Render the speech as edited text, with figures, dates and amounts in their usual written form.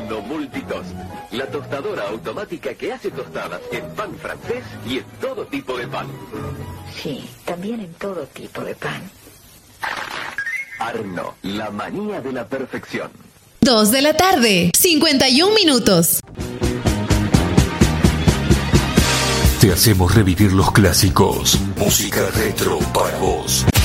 Arno Multitoast, la tostadora automática que hace tostadas en pan francés y en todo tipo de pan. Sí, también en todo tipo de pan. Arno, la manía de la perfección. 2 de la tarde, 51 minutos. Te hacemos revivir los clásicos. Música retro para vos.